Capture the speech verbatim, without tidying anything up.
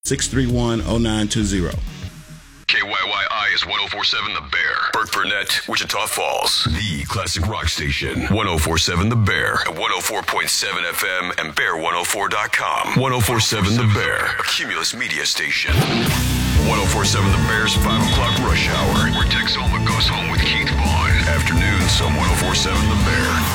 six three one, oh nine two zero. K Y Y I is one oh four point seven The Bear. Burke Burnett, Wichita Falls. The classic rock station. one oh four point seven The Bear. At one oh four point seven F M and bear one oh four dot com. one oh four point seven The Bear. A Cumulus media station. one oh four point seven The Bear's five o'clock rush hour. Where Tex Olma goes home with Keith Vaughn. Afternoons on one oh four point seven The Bear.